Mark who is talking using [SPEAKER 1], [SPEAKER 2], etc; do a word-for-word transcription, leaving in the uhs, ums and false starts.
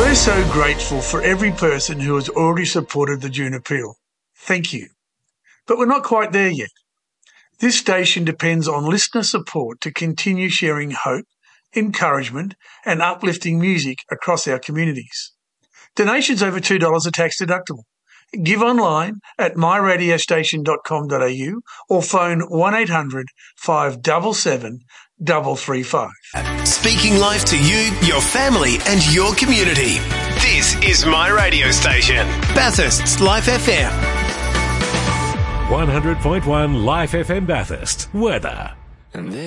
[SPEAKER 1] We're so grateful for every person who has already supported the June Appeal. Thank you. But we're not quite there yet. This station depends on listener support to continue sharing hope, encouragement and uplifting music across our communities. Donations over two dollars are tax deductible. Give online at my radio station dot com dot a u or phone one eight hundred five seven seven three three five.
[SPEAKER 2] Speaking life to you, your family and your community. This is My Radio Station, Bathurst's Life F M.
[SPEAKER 3] one hundred point one Life F M Bathurst. Weather.